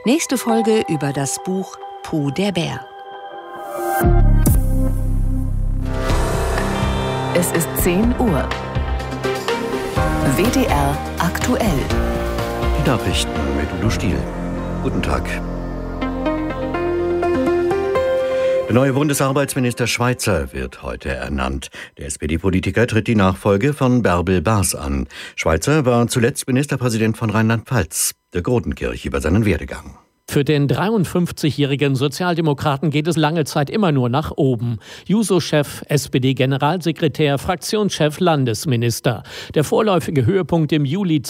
Nächste Folge über das Buch Puh der Bär. Es ist 10 Uhr. WDR aktuell. Die Nachrichten mit Udo Stiel. Guten Tag. Der neue Bundesarbeitsminister Schweizer wird heute ernannt. Der SPD-Politiker tritt die Nachfolge von Bärbel Bas an. Schweizer war zuletzt Ministerpräsident von Rheinland-Pfalz. Dirk Rodenkirch über seinen Werdegang. Für den 53-jährigen Sozialdemokraten geht es lange Zeit immer nur nach oben. Juso-Chef, SPD-Generalsekretär, Fraktionschef, Landesminister. Der vorläufige Höhepunkt im Juli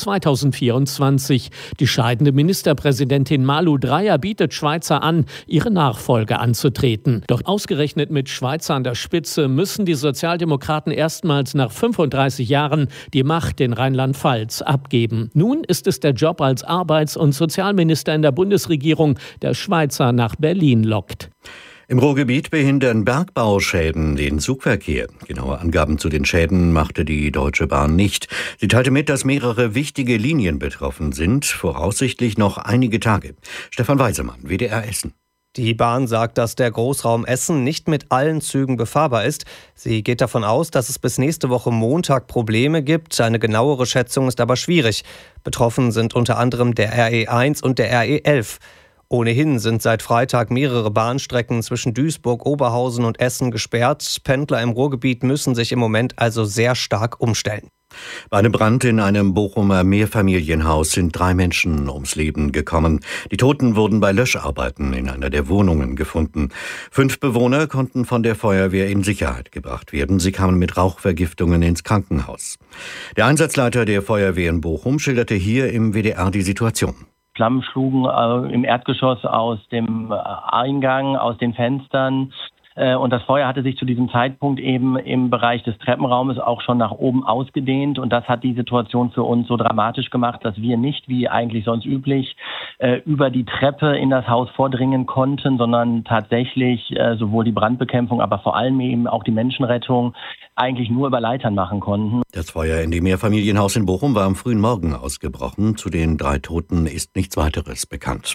2024. Die scheidende Ministerpräsidentin Malu Dreyer bietet Schweizer an, ihre Nachfolge anzutreten. Doch ausgerechnet mit Schweizer an der Spitze müssen die Sozialdemokraten erstmals nach 35 Jahren die Macht in Rheinland-Pfalz abgeben. Nun ist es der Job als Arbeits- und Sozialminister in der Bundesregierung, der Schweizer nach Berlin lockt. Im Ruhrgebiet behindern Bergbauschäden den Zugverkehr. Genaue Angaben zu den Schäden machte die Deutsche Bahn nicht. Sie teilte mit, dass mehrere wichtige Linien betroffen sind, voraussichtlich noch einige Tage. Stefan Weisemann, WDR Essen. Die Bahn sagt, dass der Großraum Essen nicht mit allen Zügen befahrbar ist. Sie geht davon aus, dass es bis nächste Woche Montag Probleme gibt. Eine genauere Schätzung ist aber schwierig. Betroffen sind unter anderem der RE1 und der RE11. Ohnehin sind seit Freitag mehrere Bahnstrecken zwischen Duisburg, Oberhausen und Essen gesperrt. Pendler im Ruhrgebiet müssen sich im Moment also sehr stark umstellen. Bei einem Brand in einem Bochumer Mehrfamilienhaus sind 3 Menschen ums Leben gekommen. Die Toten wurden bei Löscharbeiten in einer der Wohnungen gefunden. 5 Bewohner konnten von der Feuerwehr in Sicherheit gebracht werden. Sie kamen mit Rauchvergiftungen ins Krankenhaus. Der Einsatzleiter der Feuerwehr in Bochum schilderte hier im WDR die Situation. Flammen schlugen im Erdgeschoss aus dem Eingang, aus den Fenstern. Und das Feuer hatte sich zu diesem Zeitpunkt eben im Bereich des Treppenraumes auch schon nach oben ausgedehnt. Und das hat die Situation für uns so dramatisch gemacht, dass wir nicht, wie eigentlich sonst üblich, über die Treppe in das Haus vordringen konnten, sondern tatsächlich sowohl die Brandbekämpfung, aber vor allem eben auch die Menschenrettung eigentlich nur über Leitern machen konnten. Das Feuer in dem Mehrfamilienhaus in Bochum war am frühen Morgen ausgebrochen. Zu den 3 Toten ist nichts weiteres bekannt.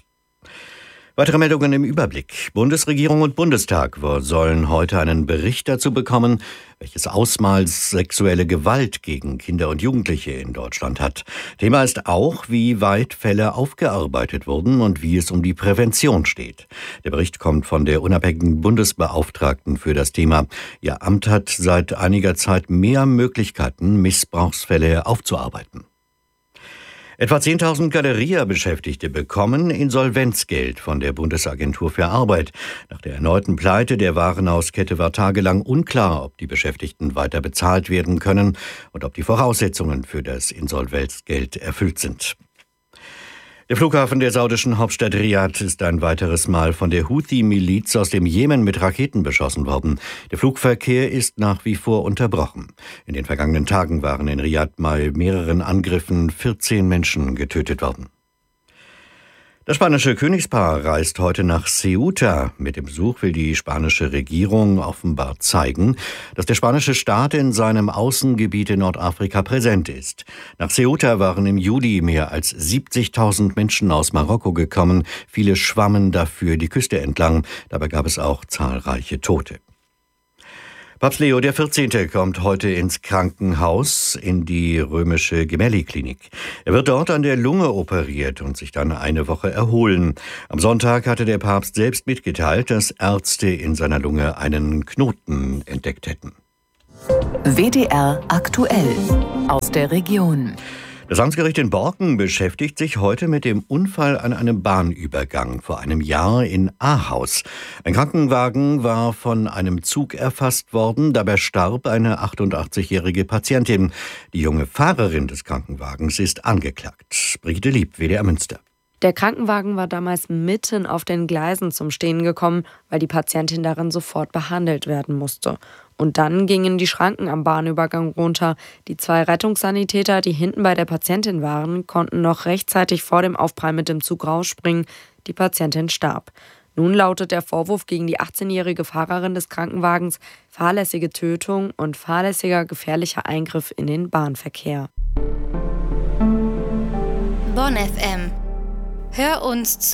Weitere Meldungen im Überblick. Bundesregierung und Bundestag sollen heute einen Bericht dazu bekommen, welches Ausmaß sexuelle Gewalt gegen Kinder und Jugendliche in Deutschland hat. Thema ist auch, wie weit Fälle aufgearbeitet wurden und wie es um die Prävention steht. Der Bericht kommt von der unabhängigen Bundesbeauftragten für das Thema. Ihr Amt hat seit einiger Zeit mehr Möglichkeiten, Missbrauchsfälle aufzuarbeiten. Etwa 10.000 Galeria-Beschäftigte bekommen Insolvenzgeld von der Bundesagentur für Arbeit. Nach der erneuten Pleite der Warenhauskette war tagelang unklar, ob die Beschäftigten weiter bezahlt werden können und ob die Voraussetzungen für das Insolvenzgeld erfüllt sind. Der Flughafen der saudischen Hauptstadt Riad ist ein weiteres Mal von der Houthi-Miliz aus dem Jemen mit Raketen beschossen worden. Der Flugverkehr ist nach wie vor unterbrochen. In den vergangenen Tagen waren in Riad bei mehreren Angriffen 14 Menschen getötet worden. Das spanische Königspaar reist heute nach Ceuta. Mit dem Besuch will die spanische Regierung offenbar zeigen, dass der spanische Staat in seinem Außengebiet in Nordafrika präsent ist. Nach Ceuta waren im Juli mehr als 70.000 Menschen aus Marokko gekommen. Viele schwammen dafür die Küste entlang. Dabei gab es auch zahlreiche Tote. Papst Leo XIV. Kommt heute ins Krankenhaus in die römische Gemelli-Klinik. Er wird dort an der Lunge operiert und sich dann eine Woche erholen. Am Sonntag hatte der Papst selbst mitgeteilt, dass Ärzte in seiner Lunge einen Knoten entdeckt hätten. WDR aktuell aus der Region. Das Amtsgericht in Borken beschäftigt sich heute mit dem Unfall an einem Bahnübergang vor einem Jahr in Ahaus. Ein Krankenwagen war von einem Zug erfasst worden, dabei starb eine 88-jährige Patientin. Die junge Fahrerin des Krankenwagens ist angeklagt. Brigitte Lieb, WDR Münster. Der Krankenwagen war damals mitten auf den Gleisen zum Stehen gekommen, weil die Patientin darin sofort behandelt werden musste. Und dann gingen die Schranken am Bahnübergang runter. Die 2 Rettungssanitäter, die hinten bei der Patientin waren, konnten noch rechtzeitig vor dem Aufprall mit dem Zug rausspringen. Die Patientin starb. Nun lautet der Vorwurf gegen die 18-jährige Fahrerin des Krankenwagens fahrlässige Tötung und fahrlässiger gefährlicher Eingriff in den Bahnverkehr. Bonn FM. Hör uns zu.